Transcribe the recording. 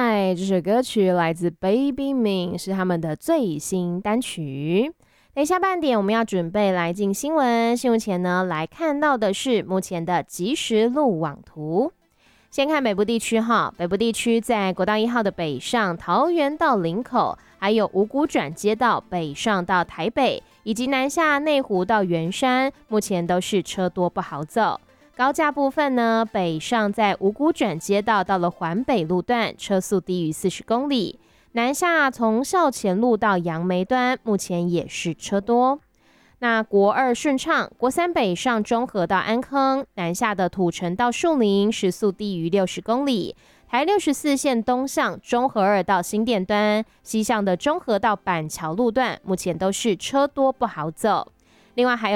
爱，这首歌曲来自 Baby Ming， 是他们的最新单曲。等一下半点我们要准备来进新闻，新闻前呢，来看到的是目前的即时路网图。先看北部地区哈，北部地区在国道1号的北上，桃园到林口，还有五股转接道北上到台北，以及南下内湖到圆山，目前都是车多不好走。高架部分呢，北上在五股转接道到了环北路段，车速低于40公里；南下从校前路到杨梅端，目前也是车多。那国2顺畅，国3北上中和到安坑，南下的土城到树林，时速低于60公里。台64线东向中和2到新店端，西向的中和到板桥路段，目前都是车多不好走。另外还有